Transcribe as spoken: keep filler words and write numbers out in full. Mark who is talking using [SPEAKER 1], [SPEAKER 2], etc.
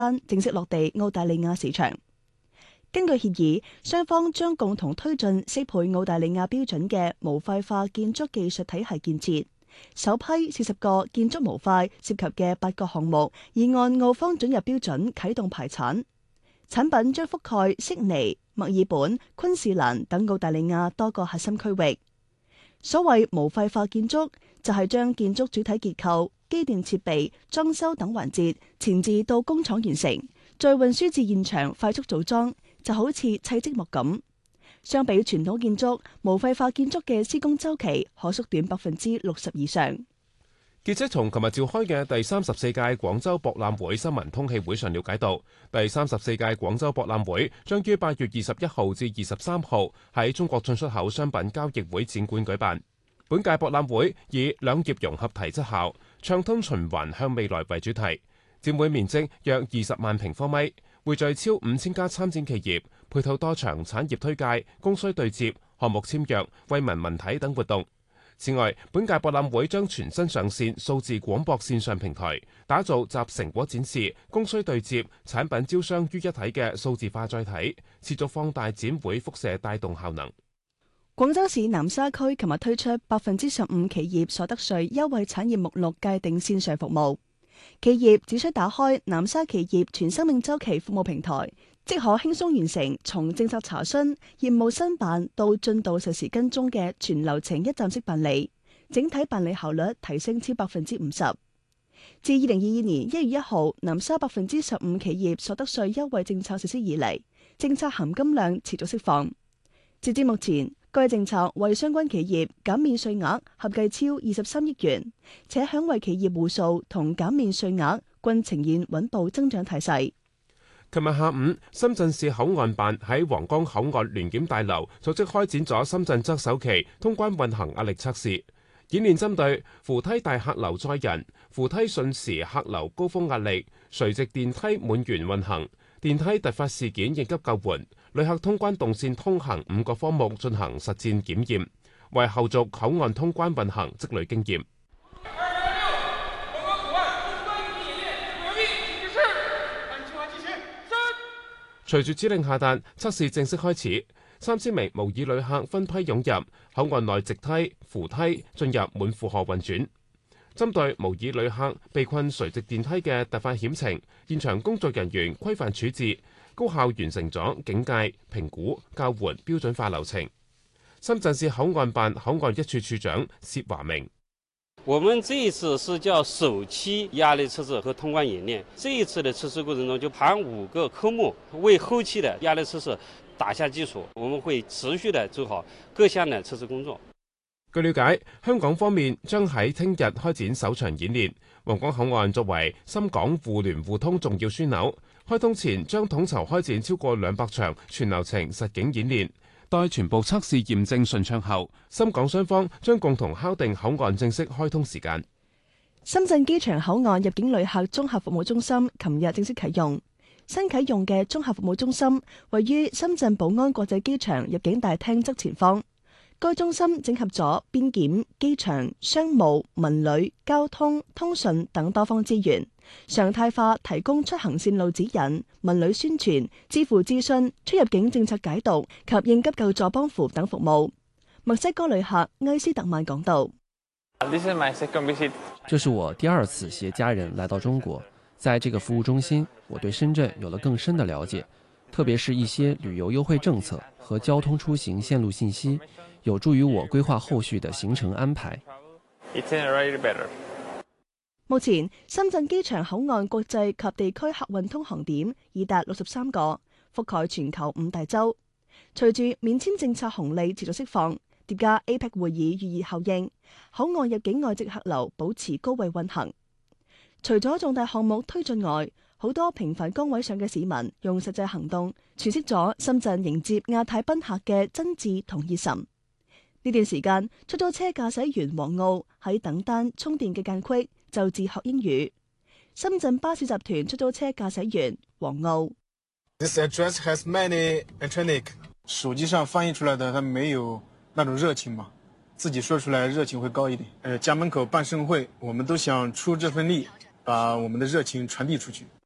[SPEAKER 1] 正式落地澳大利亞市場。根據協議，雙方將共同推進適配澳大利亞標準嘅模塊化建築技術體系建設。首批四十個建築模塊涉及嘅八個項目，已按澳方准入標準啟動排產。產品將覆蓋悉尼、墨爾本、昆士蘭等澳大利亞多個核心區域。所謂模塊化建築，就係將建築主體結構、機電設備、裝修等環節前置到工廠完成，再運輸至現場快速組裝，就好似砌積木咁。相比傳統建築，模塊化建築嘅施工周期可縮短百分之六十以上。
[SPEAKER 2] 記者從琴日召開嘅第三十四屆廣州博覽會新聞通氣會上了解到，第三十四屆廣州博覽會將於八月二十一號至二十三號喺中國進出口商品交易會展館舉辦。本屆博覽會以兩業融合提質效、暢通循環向未來為主題，展會面積約二十萬平方米，匯聚超五千家參展企業，配套多場產業推介、供需對接、項目簽約、惠民文體等活動。此外，本屆博覽會將全新上線數字廣播線上平台，打造集成果展示、供需對接、產品招商於一體嘅數字化載體，持續放大展會輻射帶動效能。
[SPEAKER 1] 廣州市南沙區琴日推出百分之十五企業所得稅優惠產業目錄界定線上服務，企業只需打開南沙企業全生命週期服務平台，即可輕鬆完成從政策查詢、業務申辦到進度實時跟蹤嘅全流程一站式辦理，整體辦理效率提升超百分之五十。自二零二二年一月一號南沙百分之十五企業所得稅優惠政策實施以嚟，政策含金量持續釋放。截至目前，該政策為相關企業減免稅額合計超二十三億元，且享惠企業戶數同減免稅額均呈現穩步增長態勢。
[SPEAKER 2] 琴日下午，深圳市口岸辦喺皇崗口岸聯檢大樓組織開展咗深圳側首期通關運行壓力測試演練，針對扶梯大客流載人、扶梯瞬時客流高峰壓力、垂直電梯滿員運行、電梯突發事件應急救援、旅客通關動線通行五個科目進行實戰檢驗，為後續口岸通關運行積累經驗。隨住指令下達，測試正式開始。三千名模擬旅客分批湧入口岸內直梯、扶梯，進入滿負荷運轉。針對模擬旅客被困垂直電梯嘅突發險情，現場工作人員規範處置，高效完成咗警戒、評估、救援標準化流程。深圳市口岸辦口岸一處處長薛華明。
[SPEAKER 3] 我們這一次是叫首期壓力測試和通關演練，這一次的測試過程中就含五個科目，為後期的壓力測試打下基礎。我們會持續的做好各項的測試工作。
[SPEAKER 2] 據了解，香港方面將喺聽日開展首場演練。皇崗口岸作為深港互聯互通重要樞紐，開通前將統籌開展超過兩百場全流程實景演練。待全部測試驗證順暢後，深港雙方將共同敲定口岸正式開通時間。
[SPEAKER 1] 深圳機場口岸入境旅客綜合服務中心琴日正式啟用。新啟用嘅綜合服務中心位於深圳寶安國際機場入境大廳側前方。該中心整合咗邊檢、機場、商務、文旅、交通、通訊等多方資源，常態化提供出行線路指引、文旅宣傳、支付諮詢、出入境政策解讀及應急救助幫扶等服務。墨西哥旅客埃斯特曼講道：
[SPEAKER 4] 這是我第二次攜家人來到中國，在這個服務中心，我對深圳有了更深的了解，特別是一些旅遊優惠政策和交通出行線路信息，有助於我規劃後續的行程安排。
[SPEAKER 1] 目前，深圳機場口岸國際及地區客運通航點已達六十三個，覆蓋全球五大洲。隨住免簽政策紅利持續釋放，疊加 A P E C 會議預熱效應，口岸入境外籍客流保持高位運行。除咗重大項目推進外，好多平凡崗位上嘅市民用實際行動詮釋咗深圳迎接亞太賓客嘅真摯同熱忱。呢段時間，出租車駕駛員黃奧喺等單充電嘅間隙就自學英語。深圳巴士集團出租車駕駛員黃奧。
[SPEAKER 5] This address has many electronic。手機上翻譯出來的，它沒有那種熱情嘛，自己說出來熱情會高一點。呃，家門口辦盛會，我們都想出這份力，把我們的熱情傳遞出去。